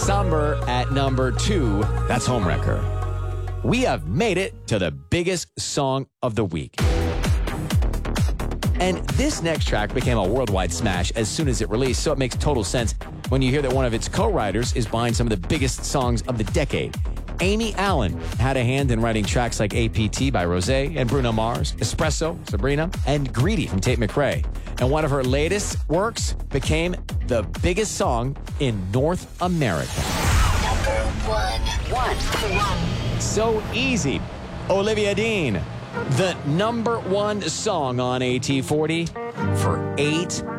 Somber at number 2. That's Homewrecker. We have made it to the biggest song of the week. And this next track became a worldwide smash as soon as it released, so it makes total sense when you hear that one of its co-writers is behind some of the biggest songs of the decade. Amy Allen had a hand in writing tracks like APT by Rosé and Bruno Mars, Espresso, Sabrina, and Greedy from Tate McRae. And one of her latest works became the biggest song in North America. Number 1. So easy. Olivia Dean, the number 1 song on AT40 for 8